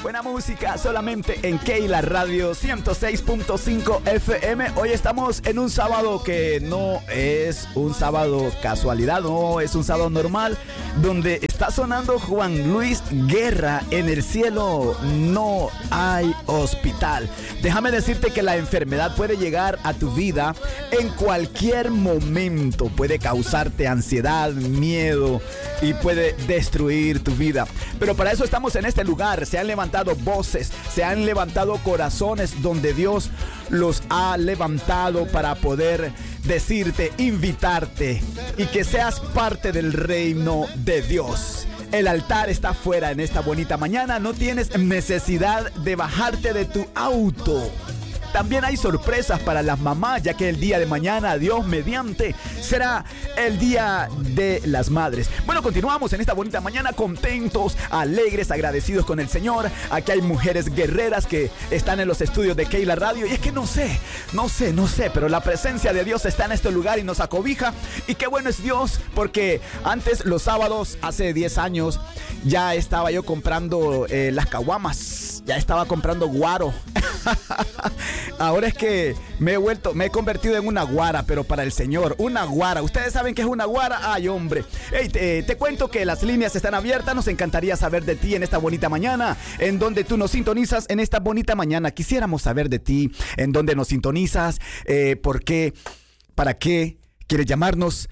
Buena música solamente en Keila Radio 106.5 FM. Hoy estamos en un sábado que no es un sábado casualidad, no es un sábado normal, donde está sonando Juan Luis Guerra. En el cielo no hay hospital. Déjame decirte que la enfermedad puede llegar a tu vida en cualquier momento. Puede causarte ansiedad, miedo y puede destruir tu vida. Pero para eso estamos en este lugar. Se han levantado voces, se han levantado corazones donde Dios los ha levantado para poder decirte, invitarte y que seas parte del reino de Dios. El altar está afuera en esta bonita mañana. No tienes necesidad de bajarte de tu auto. También hay sorpresas para las mamás, ya que el día de mañana, Dios mediante, será el Día de las Madres. Bueno, continuamos en esta bonita mañana contentos, alegres, agradecidos con el Señor. Aquí hay mujeres guerreras que están en los estudios de Keila Radio. Y es que no sé, pero la presencia de Dios está en este lugar y nos acobija. Y qué bueno es Dios, porque antes los sábados, hace 10 años, ya estaba yo comprando las caguamas. Ya estaba comprando guaro. Ahora es que me he convertido en una guara, pero para el Señor, una guara. ¿Ustedes saben qué es una guara? Ay, hombre. Hey, te cuento que las líneas están abiertas. Nos encantaría saber de ti en esta bonita mañana, en donde tú nos sintonizas en esta bonita mañana. Quisiéramos saber de ti, en donde nos sintonizas, por qué, para qué quieres llamarnos.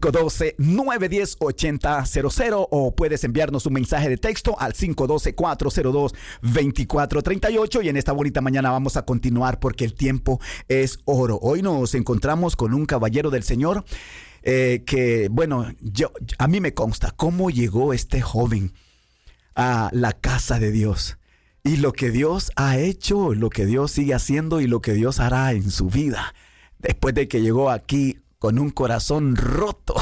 512-910-8000 o puedes enviarnos un mensaje de texto al 512-402-2438. Y en esta bonita mañana vamos a continuar porque el tiempo es oro. Hoy nos encontramos con un caballero del Señor que, bueno, a mí me consta cómo llegó este joven a la casa de Dios. Y lo que Dios ha hecho, lo que Dios sigue haciendo y lo que Dios hará en su vida. Después de que llegó aquí con un corazón roto,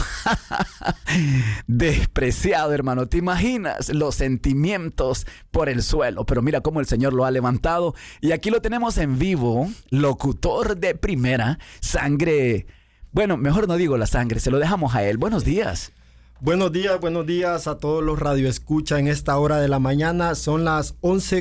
despreciado, hermano. ¿Te imaginas los sentimientos por el suelo? Pero mira cómo el Señor lo ha levantado. Y aquí lo tenemos en vivo, locutor de primera, sangre. Bueno, mejor no digo la sangre, se lo dejamos a él. Buenos días. Buenos días a todos los radioescuchas en esta hora de la mañana. Son las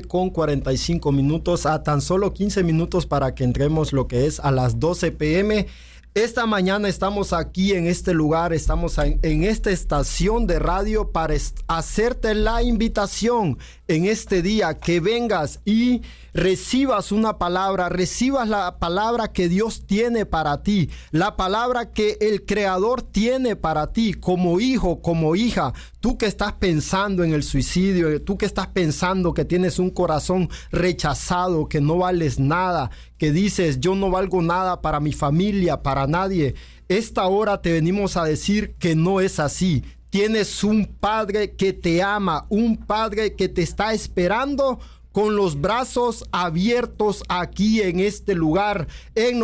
11:45, a tan solo 15 minutos para que entremos lo que es a las 12 p.m., Esta mañana estamos aquí en este lugar, estamos en esta estación de radio para hacerte la invitación en este día que vengas y recibas una palabra, recibas la palabra que Dios tiene para ti, la palabra que el Creador tiene para ti como hijo, como hija. Tú que estás pensando en el suicidio, tú que estás pensando que tienes un corazón rechazado, que no vales nada, que dices yo no valgo nada para mi familia, para nadie. Esta hora te venimos a decir que no es así. Tienes un Padre que te ama, un Padre que te está esperando con los brazos abiertos aquí en este lugar, en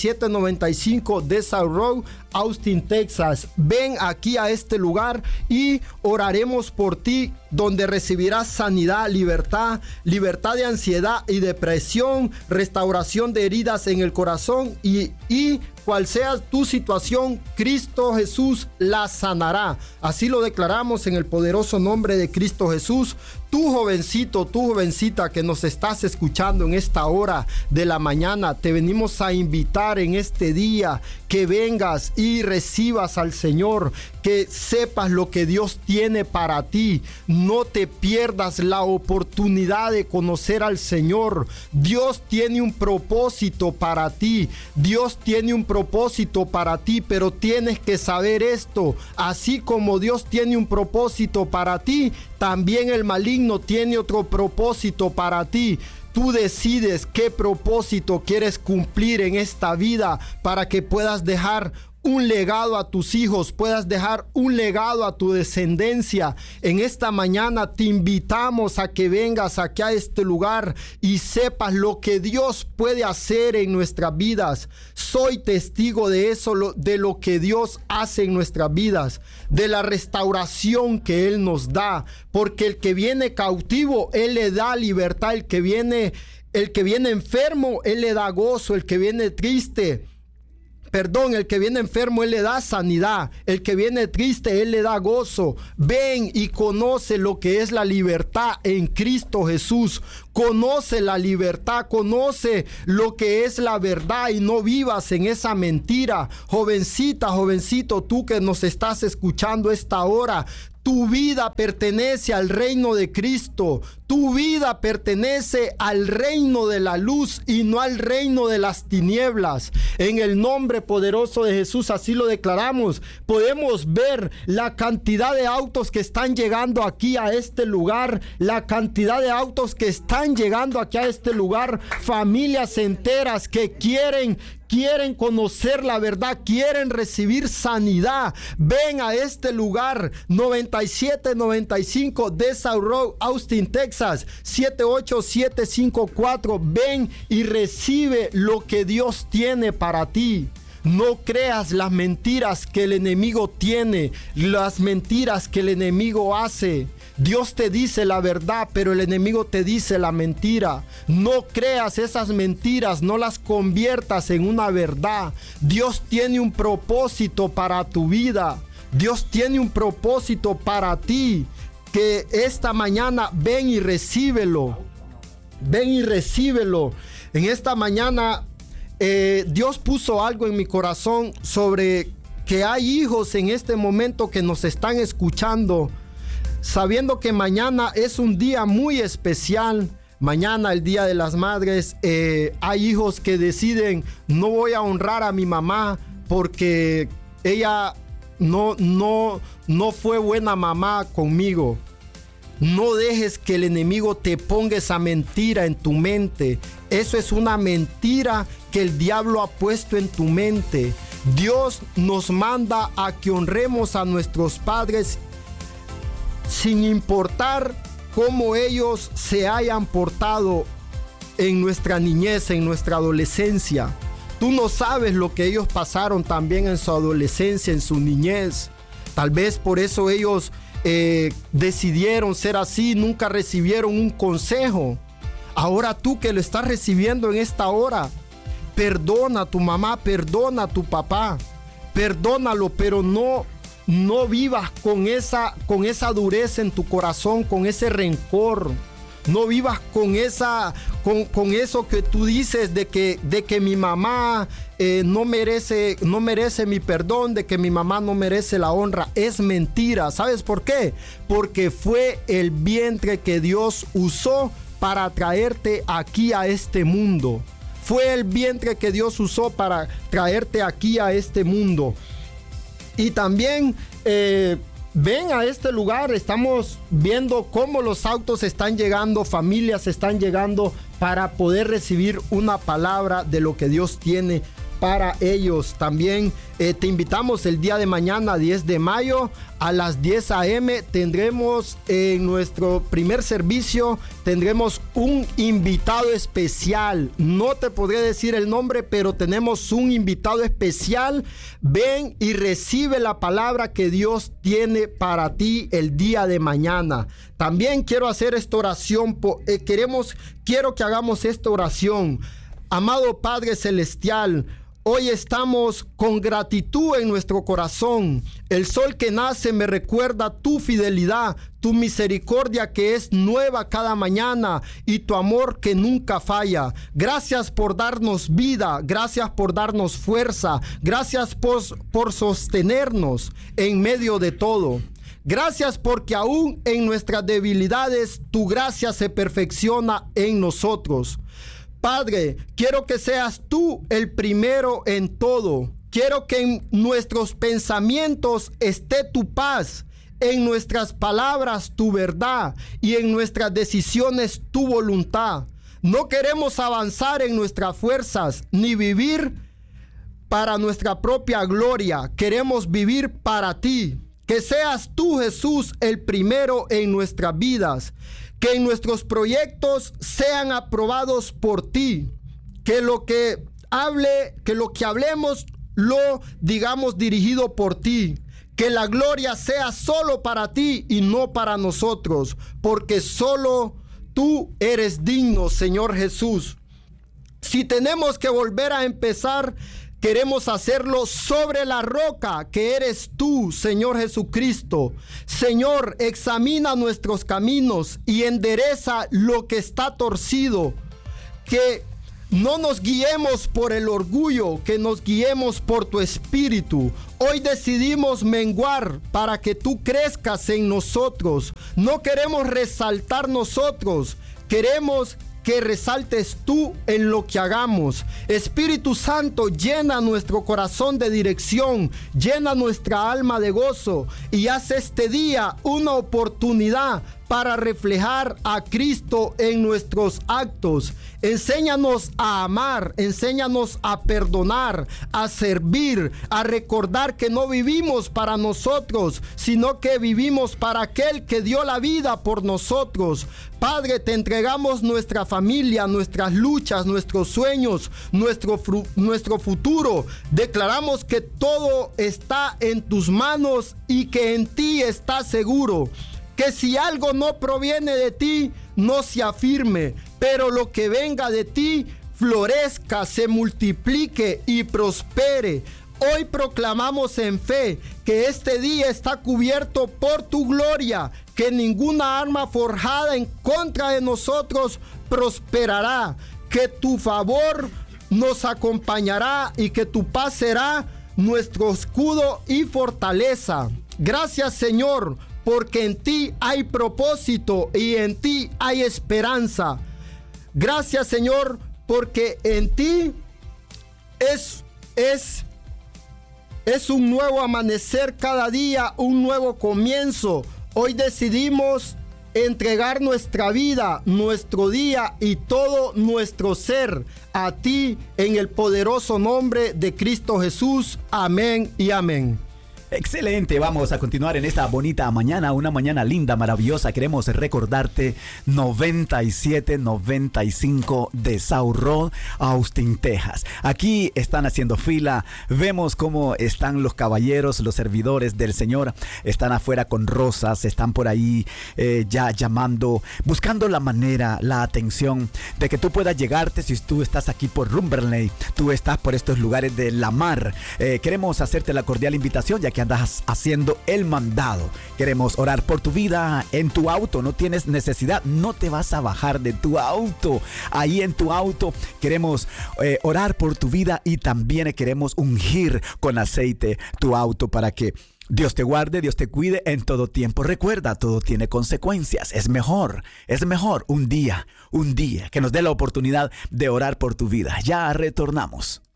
9795 Desert Road, Austin, Texas. Ven aquí a este lugar y oraremos por ti, donde recibirás sanidad, libertad de ansiedad y depresión, restauración de heridas en el corazón y cual sea tu situación, Cristo Jesús la sanará. Así lo declaramos en el poderoso nombre de Cristo Jesús. Tú jovencito, tú jovencita que nos estás escuchando en esta hora de la mañana, te venimos a invitar en este día que vengas y recibas al Señor, que sepas lo que Dios tiene para ti. No te pierdas la oportunidad de conocer al Señor. Dios tiene un propósito para ti. Dios tiene un propósito para ti, pero tienes que saber esto. Así como Dios tiene un propósito para ti, también el maligno tiene otro propósito para ti. Tú decides qué propósito quieres cumplir en esta vida para que puedas dejar un legado a tus hijos, puedas dejar un legado a tu descendencia. En esta mañana te invitamos a que vengas aquí a este lugar y sepas lo que Dios puede hacer en nuestras vidas. Soy testigo de eso, de lo que Dios hace en nuestras vidas, de la restauración que Él nos da, porque el que viene cautivo, Él le da libertad. El que viene enfermo, Él le da gozo. El que viene triste, el que viene enfermo, Él le da sanidad. El que viene triste, Él le da gozo. Ven y conoce lo que es la libertad en Cristo Jesús. Conoce la libertad, conoce lo que es la verdad y no vivas en esa mentira. Jovencita, jovencito, tú que nos estás escuchando esta hora, tu vida pertenece al reino de Cristo. Tu vida pertenece al reino de la luz y no al reino de las tinieblas. En el nombre poderoso de Jesús, así lo declaramos. Podemos ver la cantidad de autos que están llegando aquí a este lugar. La cantidad de autos que están llegando aquí a este lugar. Familias enteras que quieren conocer la verdad, quieren recibir sanidad. Ven a este lugar, 9795 Desert Road, Austin, Texas, 78754. Ven y recibe lo que Dios tiene para ti. No creas las mentiras que el enemigo tiene, las mentiras que el enemigo hace. Dios te dice la verdad, pero el enemigo te dice la mentira. No creas esas mentiras, no las conviertas en una verdad. Dios tiene un propósito para tu vida. Dios tiene un propósito para ti. Que esta mañana ven y recíbelo. Ven y recíbelo. En esta mañana Dios puso algo en mi corazón sobre que hay hijos en este momento que nos están escuchando, sabiendo que mañana es un día muy especial. Mañana, el Día de las Madres, hay hijos que deciden: no voy a honrar a mi mamá porque ella no fue buena mamá conmigo. No dejes que el enemigo te ponga esa mentira en tu mente. Eso es una mentira que el diablo ha puesto en tu mente. Dios nos manda a que honremos a nuestros padres sin importar cómo ellos se hayan portado en nuestra niñez, en nuestra adolescencia. Tú no sabes lo que ellos pasaron también en su adolescencia, en su niñez. Tal vez por eso ellos decidieron ser así, nunca recibieron un consejo. Ahora tú que lo estás recibiendo en esta hora, perdona a tu mamá, perdona a tu papá, perdónalo, pero no vivas con esa dureza en tu corazón, con ese rencor. No vivas con eso que tú dices de que mi mamá no merece mi perdón, de que mi mamá no merece la honra. Es mentira. ¿Sabes por qué? Porque fue el vientre que Dios usó para traerte aquí a este mundo. Fue el vientre que Dios usó para traerte aquí a este mundo. Y también ven a este lugar, estamos viendo cómo los autos están llegando, familias están llegando para poder recibir una palabra de lo que Dios tiene para ellos. También te invitamos el día de mañana, 10 de mayo, a las 10 a.m. tendremos en nuestro primer servicio, tendremos un invitado especial. No te podré decir el nombre, pero tenemos un invitado especial. Ven y recibe la palabra que Dios tiene para ti el día de mañana. También quiero hacer esta oración, quiero que hagamos esta oración. Amado Padre Celestial, hoy estamos con gratitud en nuestro corazón. El sol que nace me recuerda tu fidelidad, tu misericordia que es nueva cada mañana y tu amor que nunca falla. Gracias por darnos vida, gracias por darnos fuerza, gracias por sostenernos en medio de todo. Gracias porque aún en nuestras debilidades tu gracia se perfecciona en nosotros. Padre, quiero que seas tú el primero en todo. Quiero que en nuestros pensamientos esté tu paz, en nuestras palabras tu verdad y en nuestras decisiones tu voluntad. No queremos avanzar en nuestras fuerzas ni vivir para nuestra propia gloria. Queremos vivir para ti. Que seas tú, Jesús, el primero en nuestras vidas. Que en nuestros proyectos sean aprobados por ti. Que lo que hablemos lo digamos dirigido por ti. Que la gloria sea solo para ti y no para nosotros, porque solo tú eres digno, Señor Jesús. Si tenemos que volver a empezar, queremos hacerlo sobre la roca que eres tú, Señor Jesucristo. Señor, examina nuestros caminos y endereza lo que está torcido. Que no nos guiemos por el orgullo, que nos guiemos por tu espíritu. Hoy decidimos menguar para que tú crezcas en nosotros. No queremos resaltar nosotros, queremos que resaltes tú en lo que hagamos. Espíritu Santo, llena nuestro corazón de dirección, llena nuestra alma de gozo y haz este día una oportunidad para reflejar a Cristo en nuestros actos. Enséñanos a amar, enséñanos a perdonar, a servir, a recordar que no vivimos para nosotros, sino que vivimos para aquel que dio la vida por nosotros. Padre, te entregamos nuestra familia, nuestras luchas, nuestros sueños, nuestro futuro. Declaramos que todo está en tus manos y que en ti está seguro. Que si algo no proviene de ti, no se afirme, pero lo que venga de ti, florezca, se multiplique y prospere. Hoy proclamamos en fe que este día está cubierto por tu gloria, que ninguna arma forjada en contra de nosotros prosperará, que tu favor nos acompañará y que tu paz será nuestro escudo y fortaleza. Gracias, Señor, porque en ti hay propósito y en ti hay esperanza. Gracias, Señor, porque en ti es un nuevo amanecer cada día, un nuevo comienzo. Hoy decidimos entregar nuestra vida, nuestro día y todo nuestro ser a ti en el poderoso nombre de Cristo Jesús. Amén y amén. Excelente, vamos a continuar en esta bonita mañana, una mañana linda, maravillosa. Queremos recordarte 9795 de South Road, Austin, Texas. Aquí están haciendo fila, vemos cómo están los caballeros, los servidores del Señor, están afuera con rosas, están por ahí ya llamando, buscando la manera, la atención de que tú puedas llegarte. Si tú estás aquí por Rumberley, tú estás por estos lugares de la mar, queremos hacerte la cordial invitación, ya que andas haciendo el mandado. Queremos orar por tu vida en tu auto. No tienes necesidad, no te vas a bajar de tu auto. Ahí en tu auto queremos orar por tu vida y también queremos ungir con aceite tu auto para que Dios te guarde, Dios te cuide en todo tiempo. Recuerda, todo tiene consecuencias. Es mejor un día que nos dé la oportunidad de orar por tu vida. Ya retornamos.